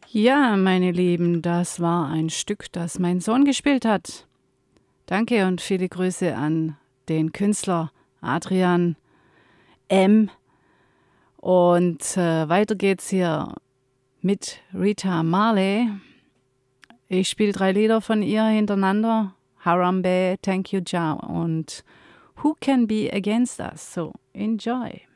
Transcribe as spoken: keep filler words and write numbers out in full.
Ja, meine Lieben, das war ein Stück, das mein Sohn gespielt hat. Danke und viele Grüße an den Künstler Adrian M. Und äh, weiter geht's hier mit Rita Marley. Ich spiele drei Lieder von ihr hintereinander. Harambe, Thank You Ja und Who Can Be Against Us. So, enjoy.